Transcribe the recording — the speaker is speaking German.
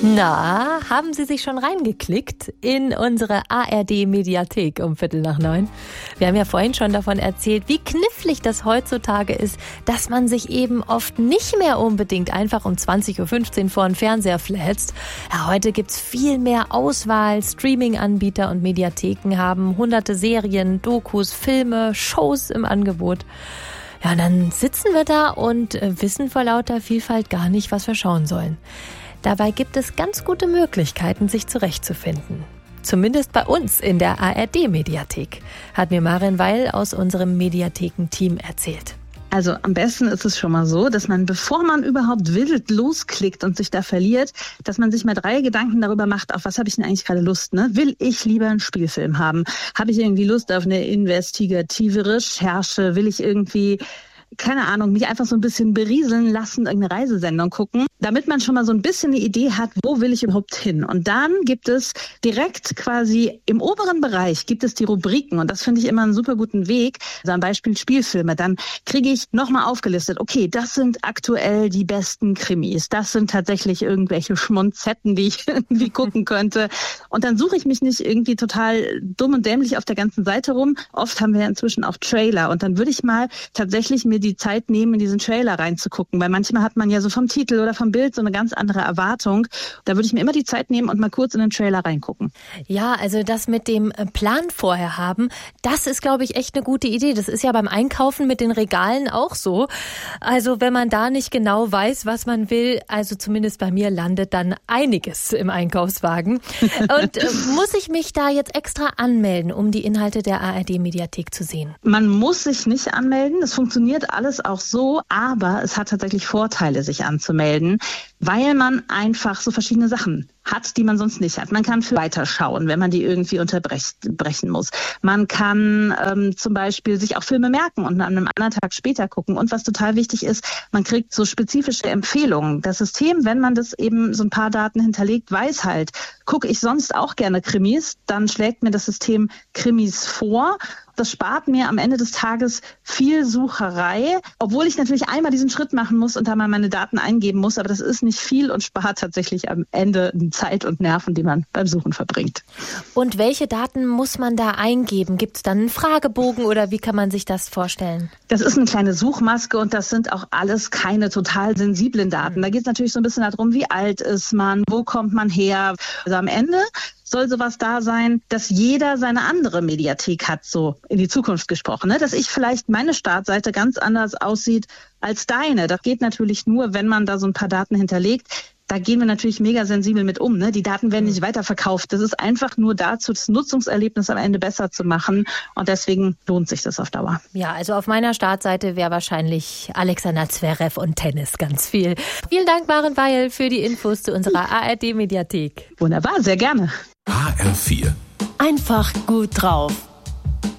Na, haben Sie sich schon reingeklickt in unsere ARD-Mediathek um 8:45? Wir haben ja vorhin schon davon erzählt, wie knifflig das heutzutage ist, dass man sich eben oft nicht mehr unbedingt einfach um 20:15 Uhr vor den Fernseher flätzt. Ja, heute gibt's viel mehr Auswahl. Streaming-Anbieter und Mediatheken haben hunderte Serien, Dokus, Filme, Shows im Angebot. Ja, und dann sitzen wir da und wissen vor lauter Vielfalt gar nicht, was wir schauen sollen. Dabei gibt es ganz gute Möglichkeiten, sich zurechtzufinden. Zumindest bei uns in der ARD-Mediathek, hat mir Maren Weil aus unserem Mediatheken-Team erzählt. Also am besten ist es schon mal so, dass man, bevor man überhaupt wild losklickt und sich da verliert, dass man sich mal 3 Gedanken darüber macht, auf was habe ich denn eigentlich gerade Lust, ne? Will ich lieber einen Spielfilm haben? Habe ich irgendwie Lust auf eine investigative Recherche? Will ich irgendwie, keine Ahnung, mich einfach so ein bisschen berieseln lassen, irgendeine Reisesendung gucken, damit man schon mal so ein bisschen eine Idee hat, wo will ich überhaupt hin? Und dann gibt es direkt quasi im oberen Bereich gibt es die Rubriken und das finde ich immer einen super guten Weg. Also am Beispiel Spielfilme, dann kriege ich nochmal aufgelistet, okay, das sind aktuell die besten Krimis, das sind tatsächlich irgendwelche Schmonzetten, die ich irgendwie gucken könnte. Und dann suche ich mich nicht irgendwie total dumm und dämlich auf der ganzen Seite rum. Oft haben wir ja inzwischen auch Trailer und dann würde ich mal tatsächlich mir die Zeit nehmen, in diesen Trailer reinzugucken, weil manchmal hat man ja so vom Titel oder vom Bild so eine ganz andere Erwartung. Da würde ich mir immer die Zeit nehmen und mal kurz in den Trailer reingucken. Ja, also das mit dem Plan vorher haben, das ist, glaube ich, echt eine gute Idee. Das ist ja beim Einkaufen mit den Regalen auch so. Also wenn man da nicht genau weiß, was man will, also zumindest bei mir landet dann einiges im Einkaufswagen. Und muss ich mich da jetzt extra anmelden, um die Inhalte der ARD-Mediathek zu sehen? Man muss sich nicht anmelden. Das funktioniert alles auch so, aber es hat tatsächlich Vorteile, sich anzumelden, weil man einfach so verschiedene Sachen hat, die man sonst nicht hat. Man kann für weiterschauen, wenn man die irgendwie unterbrechen muss. Man kann zum Beispiel sich auch Filme merken und an einem anderen Tag später gucken. Und was total wichtig ist, man kriegt so spezifische Empfehlungen. Das System, wenn man das eben so ein paar Daten hinterlegt, weiß halt, gucke ich sonst auch gerne Krimis, dann schlägt mir das System Krimis vor. Das spart mir am Ende des Tages viel Sucherei, obwohl ich natürlich einmal diesen Schritt machen muss und da mal meine Daten eingeben muss. Aber das ist nicht viel und spart tatsächlich am Ende Zeit und Nerven, die man beim Suchen verbringt. Und welche Daten muss man da eingeben? Gibt es dann einen Fragebogen oder wie kann man sich das vorstellen? Das ist eine kleine Suchmaske und das sind auch alles keine total sensiblen Daten. Da geht es natürlich so ein bisschen darum, wie alt ist man, wo kommt man her. Also am Ende soll sowas da sein, dass jeder seine andere Mediathek hat, so in die Zukunft gesprochen, ne? Dass ich vielleicht meine Startseite ganz anders aussieht als deine. Das geht natürlich nur, wenn man da so ein paar Daten hinterlegt. Da gehen wir natürlich mega sensibel mit um, ne? Die Daten werden nicht weiterverkauft. Das ist einfach nur dazu, das Nutzungserlebnis am Ende besser zu machen. Und deswegen lohnt sich das auf Dauer. Ja, also auf meiner Startseite wäre wahrscheinlich Alexander Zverev und Tennis ganz viel. Vielen Dank, Maren Weil, für die Infos zu unserer ARD-Mediathek. Wunderbar, sehr gerne. HR4. Einfach gut drauf.